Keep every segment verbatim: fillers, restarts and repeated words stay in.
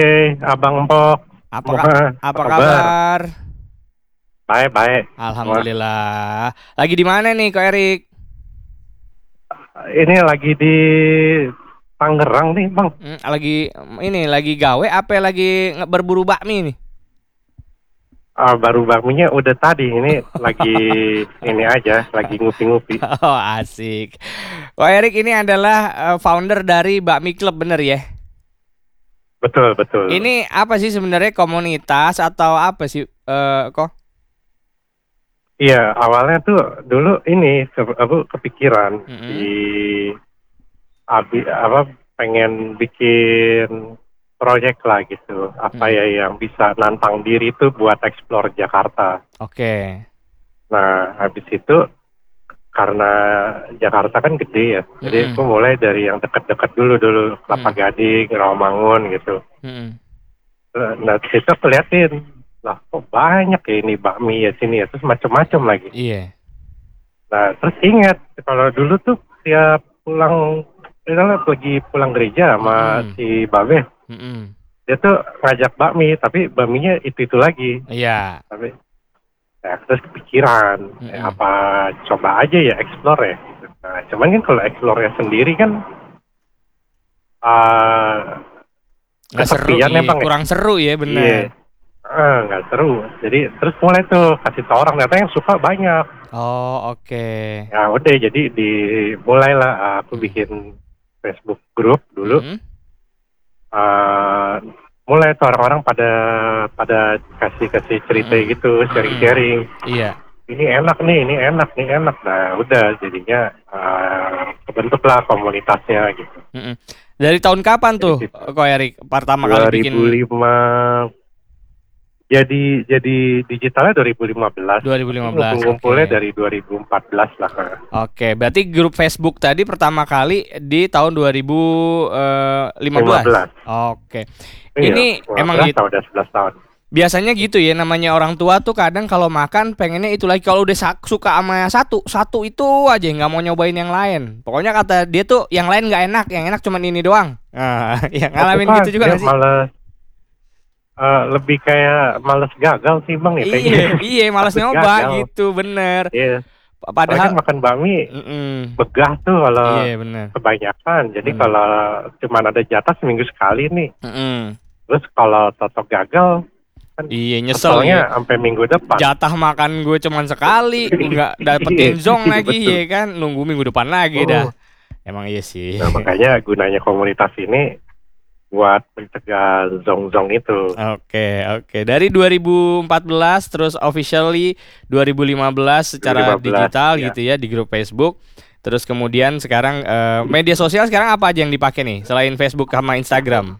Oke, Abang Empok. Apa ka- apa kabar? Baik, baik. Alhamdulillah. Lagi di mana nih, Ko Erik? Ini lagi di Tangerang nih, Bang. Hmm, lagi ini lagi gawe apa lagi nge- berburu bakmi nih? Ah, baru bakminya udah tadi. Ini lagi ini aja, lagi ngupi-ngupi. Oh, asik. Ko Erik ini adalah eh, founder dari Bakmi Club, bener ya? Betul, betul. Ini apa sih sebenarnya, komunitas atau apa sih, eh kok? Iya, awalnya tuh dulu ini ke- aku kepikiran Mm-mm. di abi, apa pengen bikin proyek lah gitu. Apa Mm. ya yang bisa nantang diri tuh buat explore Jakarta. Oke. Nah, habis itu karena Jakarta kan gede ya, jadi Mm-mm. aku mulai dari yang dekat-dekat dulu dulu Kelapa Mm. Gading, Rawamangun gitu. Mm-mm. Nah, di situ aku liatin, lah kok banyak ya ini bakmi ya sini ya, terus macam-macam lagi. Iya. Nah, terus ingat kalau dulu tuh tiap pulang, misalnya lagi pulang gereja sama Mm-mm. si Babe, Mm-mm. dia tuh ngajak bakmi, tapi bakminya itu-itu lagi. Iya. Tapi ya, terus kepikiran, eh, Mm-mm. apa coba aja ya explore ya. Gitu. Nah, cuman kan kalau explore sendiri kan uh, Nggak seru, kesepian ya iya. Bang ya. Kurang seru ya, Iya, bener. ah, nggak seru. Jadi terus mulai tuh kasih tau orang, ternyata yang suka banyak. Oh, oke. Ya udah, jadi dimulailah uh, aku Mm. bikin Facebook group dulu. Mm-mm. Uh, mulai tuh orang-orang pada pada kasih kasih cerita Mm-mm. gitu, sharing-sharing. Iya. Ini enak nih, ini enak, ini enak. Nah, udah jadinya uh, kebentuklah komunitasnya gitu. Mm-mm. Dari tahun kapan tuh, Dari situ. Ko Erik, pertama kali bikin? dua ribu lima jadi jadi digitalnya dua ribu lima belas. dua ribu lima belas. Ngumpul-ngumpulnya Oke. dari dua ribu empat belas lah. Oke, berarti grup Facebook tadi pertama kali di tahun dua ribu lima belas. lima belas. Oke. Iya, Ini emang belas gitu. tahun, udah sebelas tahun. Biasanya gitu ya, namanya orang tua tuh kadang kalau makan pengennya itu lagi. Kalau udah sa- suka sama satu, satu itu aja, nggak mau nyobain yang lain. Pokoknya kata dia tuh yang lain nggak enak, yang enak cuman ini doang. Nah, yang ngalamin Bukan, gitu juga dia nggak sih? Males, eh, lebih kayak males gagal sih Bang ya Iya, kayaknya. iya, malas Takut nyoba gagal. gitu, bener. Iya. Padahal Padahal, kan makan bakmi mm-mm. begah tuh kalau Iya bener. kebanyakan. Jadi Bener. kalau cuma ada jatah seminggu sekali nih. Mm-mm. Terus kalau totok gagal kan Iya, nyesel keselnya ya. sampai minggu depan. Jatah makan gue cuman sekali, nggak dapetin Iya, zong lagi betul. ya kan, nunggu minggu depan lagi Oh. dah. Emang iya sih. Nah, makanya gunanya komunitas ini buat mencegah zong-zong itu. Oke, oke. Dari dua ribu empat belas terus officially dua ribu lima belas secara dua ribu lima belas, digital ya. gitu ya di grup Facebook. Terus kemudian sekarang eh, media sosial sekarang apa aja yang dipakai nih selain Facebook sama Instagram?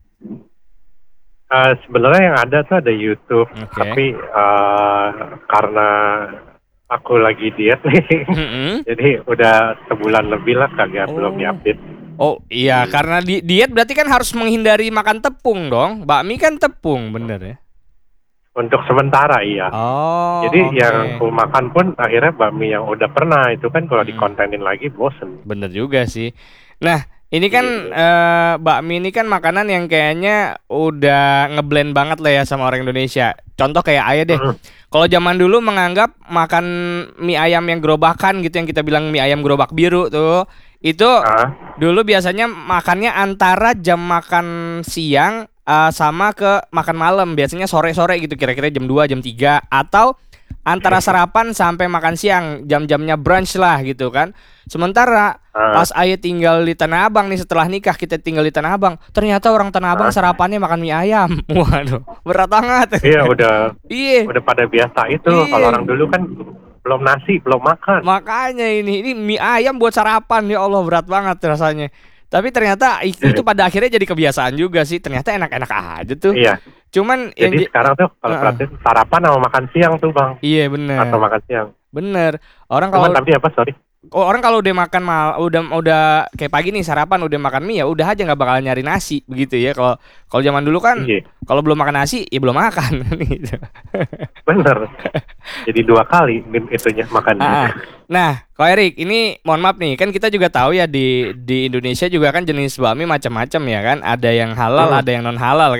Eh, sebenarnya yang ada tuh ada YouTube, Oke. tapi eh, karena aku lagi diet nih, Mm-mm. jadi udah sebulan lebih lah kagak Oh. belum diupdate. Oh iya, karena di diet berarti kan harus menghindari makan tepung dong. Bakmi kan tepung, bener ya? Untuk sementara iya. Oh, Jadi oke. yang aku makan pun akhirnya bakmi yang udah pernah, itu kan kalau Hmm. dikontenin lagi bosen. Bener juga sih. Nah, ini kan Gitu. eh, bakmi ini kan makanan yang kayaknya udah ngeblend banget lah ya sama orang Indonesia. Contoh kayak ayah deh. Mm. Kalau zaman dulu menganggap makan mie ayam yang gerobakan gitu, yang kita bilang mie ayam gerobak biru tuh, itu Ah, dulu biasanya makannya antara jam makan siang eh, sama ke makan malam. Biasanya sore-sore gitu, kira-kira jam dua, jam tiga, atau antara sarapan sampai makan siang, jam-jamnya brunch lah gitu kan. Sementara ah. pas Ayah tinggal di Tanah Abang nih, setelah nikah kita tinggal di Tanah Abang, ternyata orang Tanah Abang Ah. sarapannya makan mie ayam. Waduh, berat banget. Iya udah Iya, udah pada biasa itu. Iya. Kalau orang dulu kan belum nasi, belum makan. makanya ini ini mie ayam buat sarapan, ya Allah, berat banget rasanya. Tapi ternyata itu, itu pada akhirnya jadi kebiasaan juga sih. Ternyata enak-enak aja tuh. Iya. Cuman yang Jadi di- sekarang tuh kalau Heeh. perhatiin sarapan sama makan siang tuh Bang, iya bener, atau makan siang. bener. Orang kalau Cuman tapi apa sorry? Oh, orang kalau udah makan mal, udah udah kayak pagi nih sarapan udah makan mie, ya udah aja nggak bakal nyari nasi begitu ya. Kalau kalau zaman dulu kan Iya, kalau belum makan nasi ya belum makan gitu. bener. Jadi dua kali itunya makannya. Ah, ah. Nah, Ko Erik, ini mohon maaf nih, kan kita juga tahu ya di di Indonesia juga kan jenis bakmi macam-macam ya kan. Ada yang halal, Hmm. ada yang non halal.